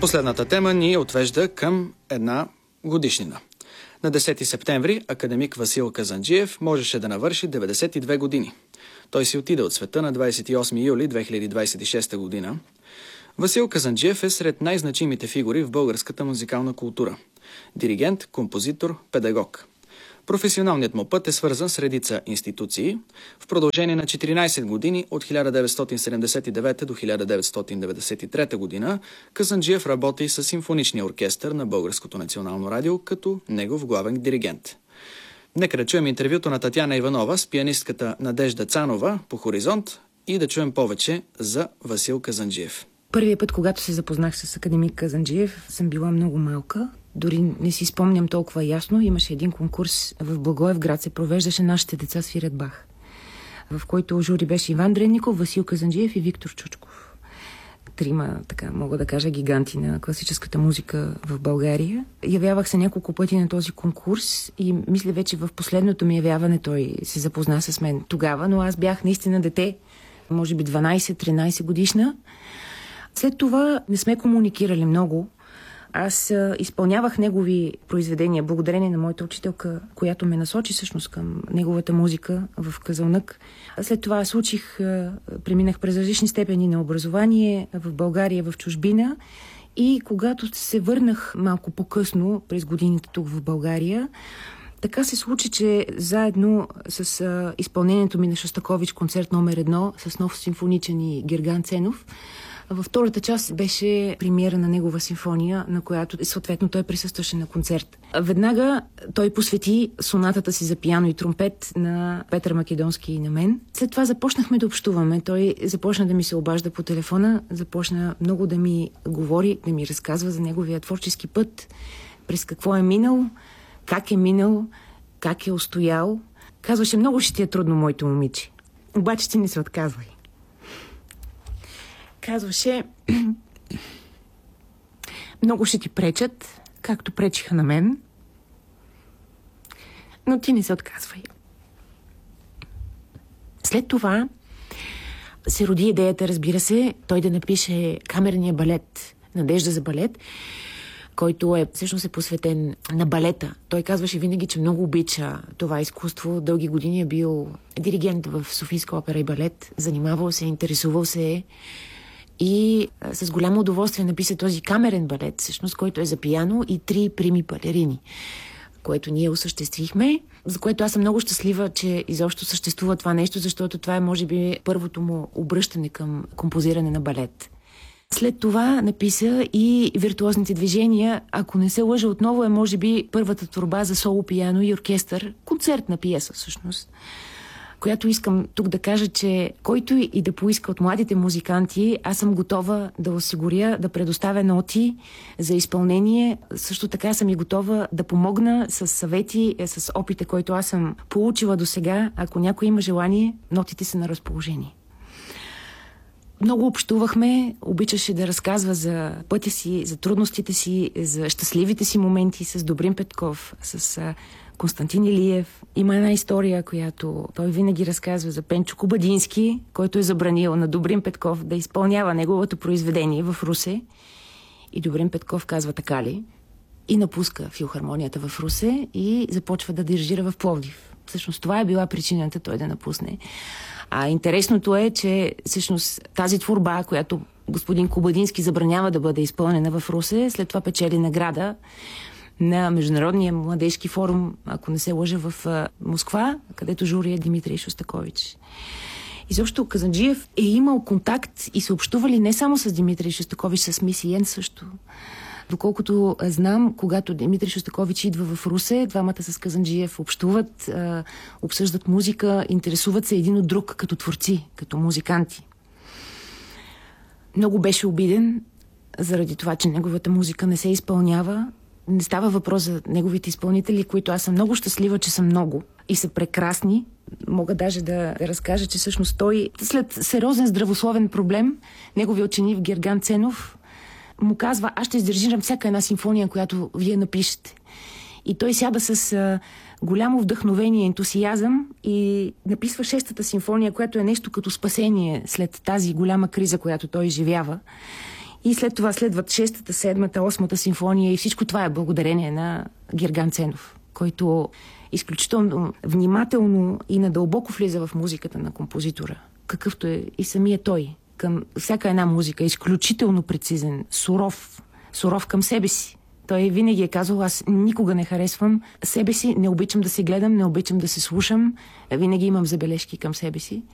Последната тема ни отвежда към една годишнина. На 10 септември академик Васил Казанджиев можеше да навърши 92 години. Той си отиде от света на 28 юли 2026 година. Васил Казанджиев е сред най-значимите фигури в българската музикална култура. Диригент, композитор, педагог. Професионалният му път е свързан с редица институции. В продължение на 14 години, от 1979 до 1993 година, Казанджиев работи с симфоничния оркестър на Българското национално радио като негов главен диригент. Нека да чуем интервюто на Татяна Иванова с пианистката Надежда Цанова по Хоризонт и да чуем повече за Васил Казанджиев. Първият път, когато се запознах с академик Казанджиев, съм била много малка. Дори не си спомням толкова ясно. Имаше един конкурс в Благоевград, се провеждаше "Нашите деца свирят Бах", в който жури беше Иван Дренников, Васил Казанджиев и Виктор Чучков. Трима, така мога да кажа, гиганти на класическата музика в България. Явявах се няколко пъти на този конкурс и мисля вече в последното ми явяване той се запозна с мен тогава, но аз бях наистина дете, може би 12-13 годишна. След това не сме комуникирали много. Аз изпълнявах негови произведения благодарение на моята учителка, която ме насочи всъщност към неговата музика в Казанлък. След това аз учих, преминах през различни степени на образование в България, в чужбина, и когато се върнах малко по-късно, през годините тук в България, така се случи, че заедно с изпълнението ми на Шостакович концерт номер 1 с нов симфоничен и Герган Ценов, във втората част беше премиера на негова симфония, на която съответно той присъстваше на концерт. Веднага той посвети сонатата си за пиано и тромпет на Петър Македонски и на мен. След това започнахме да общуваме. Той започна да ми се обажда по телефона, започна много да ми говори, да ми разказва за неговия творчески път, през какво е минал, как е устоял. Казваше: "Много ще ти е трудно, моето момиче. Обаче ти не се отказвай." Казваше: "Много ще ти пречат, както пречиха на мен, но ти не се отказвай." След това се роди идеята, разбира се, той да напише камерния балет "Надежда за балет", който всъщност е посветен на балета. Той казваше винаги, че много обича това изкуство. Дълги години е бил диригент в Софийска опера и балет. Занимавал се, интересувал се и с голямо удоволствие написа този камерен балет, всъщност, който е за пиано и 3 прими балерини, което ние осъществихме, за което аз съм много щастлива, че изобщо съществува това нещо, защото това е, може би, първото му обръщане към композиране на балет. След това написа и "Виртуозните движения", ако не се лъжа, отново е, може би, първата творба за соло, пиано и оркестър, концертна пиеса всъщност, която искам тук да кажа, че който и да поиска от младите музиканти, аз съм готова да осигуря, да предоставя ноти за изпълнение. Също така съм и готова да помогна с съвети, с опита, който аз съм получила до сега. Ако някой има желание, нотите са на разположение. Много общувахме, обичаше да разказва за пътя си, за трудностите си, за щастливите си моменти с Добрин Петков, с Константин Илиев. Има една история, която той винаги разказва за Пенчо Кобадински, който е забранил на Добрин Петков да изпълнява неговото произведение в Русе. И Добрин Петков казва: "Така ли?" И напуска филхармонията в Русе и започва да дирижира в Пловдив. Всъщност това е била причината той да напусне. Интересното е, че всъщност тази творба, която господин Кобадински забранява да бъде изпълнена в Русе, след това печели награда на Международния младежки форум, ако не се лъжа, в Москва, където жури е Димитрий Шостакович. Изобщо Казанджиев е имал контакт и се общували не само с Димитрий Шостакович, с Миси Йен също. Доколкото знам, когато Димитрий Шостакович идва в Русе, двамата с Казанджиев общуват, обсъждат музика, интересуват се един от друг като творци, като музиканти. Много беше обиден заради това, че неговата музика не се изпълнява. Не става въпрос за неговите изпълнители, които аз съм много щастлива, че са много и са прекрасни. Мога даже да разкажа, че всъщност той, след сериозен здравословен проблем, неговият ученик Герган Ценов му казва: "Аз ще издържирам всяка една симфония, която вие напишете." И той сяда с голямо вдъхновение и ентусиазъм и написва 6-та симфония, която е нещо като спасение след тази голяма криза, която той изживява. И след това следват 6-та, 7-та, 8-та симфония и всичко това е благодарение на Герган Ценов, който изключително внимателно и надълбоко влиза в музиката на композитора, какъвто е и самия той. Към всяка една музика е изключително прецизен, суров към себе си. Той винаги е казал, аз никога не харесвам себе си, не обичам да се гледам, не обичам да се слушам, винаги имам забележки към себе си.